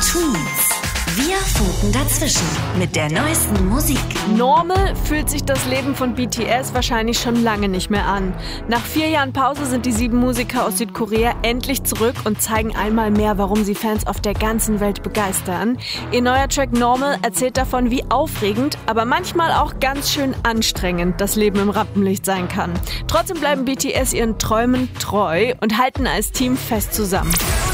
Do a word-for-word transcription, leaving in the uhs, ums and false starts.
Tweens. Wir funken dazwischen mit der neuesten Musik. Normal fühlt sich das Leben von B T S wahrscheinlich schon lange nicht mehr an. Nach vier Jahren Pause sind die sieben Musiker aus Südkorea endlich zurück und zeigen einmal mehr, warum sie Fans auf der ganzen Welt begeistern. Ihr neuer Track Normal erzählt davon, wie aufregend, aber manchmal auch ganz schön anstrengend das Leben im Rampenlicht sein kann. Trotzdem bleiben B T S ihren Träumen treu und halten als Team fest zusammen.